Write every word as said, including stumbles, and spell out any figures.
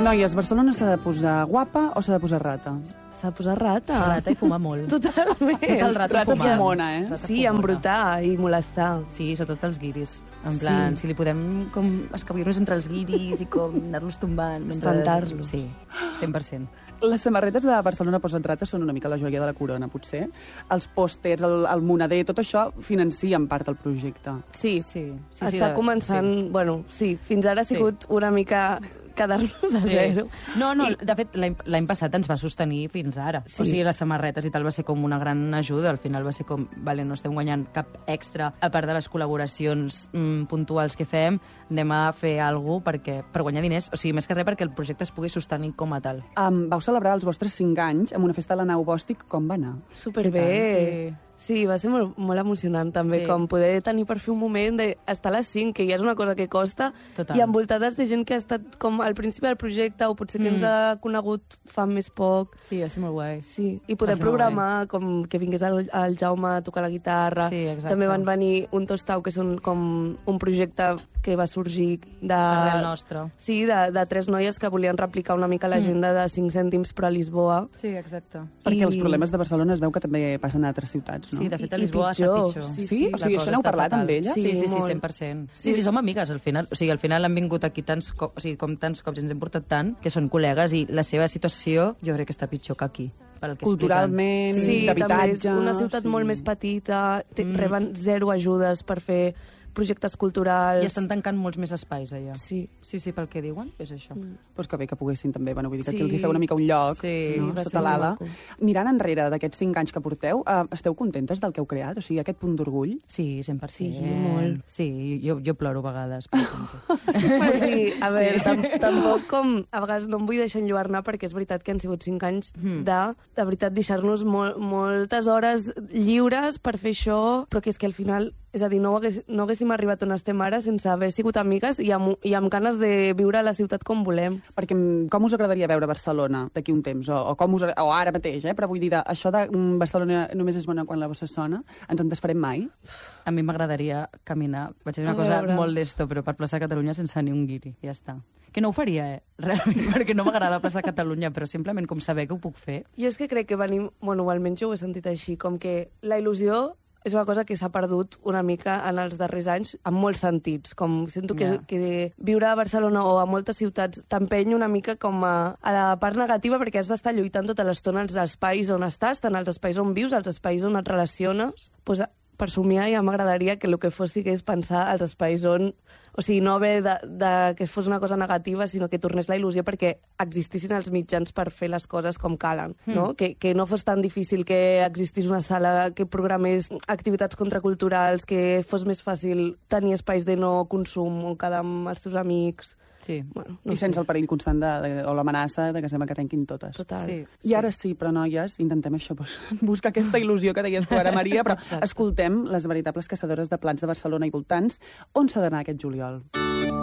Noies, Barcelona s'ha de posar guapa o s'ha de posar rata? S'ha de posar rata. Rata i fumar molt. Totalment. Tot el rato Rata fumant. fumona, eh? Rata Sí, fumona. embrutar i molestar. Sí, sobretot els guiris. En plan, Sí. si li podem com escabir-nos entre els guiris i com anar-los tombant. mentre- Espantar-los. Sí, cent per cent. Les samarretes de Barcelona Posa't Rata són una mica la joia de la corona, potser. Els pòsters, el, el moneder, tot això financien part del projecte. Sí, Sí, sí, està sí, de- començant... sí. Bueno, sí, fins ara ha Sí. sigut una mica quedar-nos a Sí. zero. No, no, I- de fet, l'any l'any passat ens va sostenir fins ara. Sí. O sigui, les samarretes i tal va ser com una gran ajuda. Al final va ser com, vale, no estem guanyant cap extra, a part de les col·laboracions mm, puntuals que fem, anem a fer alguna cosa perquè, per guanyar diners. O sigui, més que res perquè el projecte es pugui sostenir com a tal. Um, vau celebrar els vostres cinc anys amb una festa a la nau Bòstic. Com va anar? Superbé. Sí, va ser molt, molt emocionant també, Sí. com poder tenir per fi un moment d'estar a les cinc, que ja és una cosa que costa, Total. i envoltades de gent que ha estat com al principi del projecte o potser que Mm. ens ha conegut fa més poc. Sí, va ser molt guai. Sí, i poder Va ser molt programar com que vingués el, el Jaume a tocar la guitarra. Sí, exacte. També van venir un Tostau, que són com un projecte que va sorgir de... Arrel nostre. Sí, de, de tres noies que volien replicar una mica l'agenda de cinc cèntims però a Lisboa. Sí, exacte. Perquè I- els problemes de Barcelona es veu que també passen a altres ciutats, no? Sí, de fet, a I- i Lisboa està pitjor. pitjor. Sí, sí. O sigui, La això cosa n'heu està parlat fatal. amb elles? Sí, sí, sí, molt. cent per cent. Sí, sí, som amigues, al final. O sigui, al final han vingut aquí tants cops, o sigui, com tants cops ens hem portat tant, que són col·legues, i la seva situació jo crec que està pitjor que aquí. Pel que Culturalment, Sí, també és d'habitatge... una ciutat sí. molt més petita, te, Mm. reben zero ajudes per fer projectes culturals. I estan tancant molts més espais, allà. Sí. Sí, sí, pel que diuen, és això. Mm. Pues que bé que poguessin també, bueno, vull dir que Sí. aquí els hi feu una mica un lloc, Sí, no? va Sota ser l'ala. maco. Mirant enrere d'aquests cinc anys que porteu, uh, esteu contentes del que heu creat? O sigui, aquest punt d'orgull? Sí, cent per cent. Sí, molt. Sí, jo, jo ploro a vegades. Per exemple. Pues sí, a veure, tam tampoc com... A vegades no em vull deixar enlluernar perquè és veritat que han sigut cinc anys Mm. de, de veritat, deixar-nos mol moltes hores lliures per fer això, però que és que al final, és a dir, no, hagués, no haguéssim arribat on estem ara sense haver sigut amigues i amb, i amb ganes de viure la ciutat com volem. Perquè mm, com us agradaria veure Barcelona d'aquí un temps? O, o, com us, o ara mateix, eh? Però vull dir, de, això de mm, Barcelona només és bona quan la bossa sona, ens en desfarem mai? A mi m'agradaria caminar, vaig dir una A cosa veure. molt d'esto, però per plaça Catalunya sense ni un guiri, ja està. Que no ho faria, eh? Realment, perquè no m'agrada plaça Catalunya, però simplement com saber que ho puc fer. Jo és que crec que venim, bueno, almenys jo ho he sentit així, com que la il·lusió és una cosa que s'ha perdut una mica en els darrers anys, en molts sentits. Com sento que, Ja. que viure a Barcelona o a moltes ciutats t'empeny una mica com a, a la part negativa perquè has d'estar lluitant tota l'estona als espais on estàs, tant als espais on vius, als espais on et relaciones. Pues, per somiar ja m'agradaria que el que fos sigués pensar als espais on... O sigui, no haver de, de que fos una cosa negativa, sinó que tornés la il·lusió perquè existissin els mitjans per fer les coses com calen, no? Mm. Que, que no fos tan difícil que existís una sala que programés activitats contraculturals, que fos més fàcil tenir espais de no consum on quedar amb els teus amics. Sí. Bueno, No I sense el perill constant de, de, o l'amenaça de que sembla que tanquin totes. Total. Sí. I ara sí, però noies, intentem això, doncs, buscar aquesta il·lusió que deies tu ara, Maria, però Exacte. escoltem les veritables caçadores de plats de Barcelona i voltants. On s'ha d'anar aquest juliol?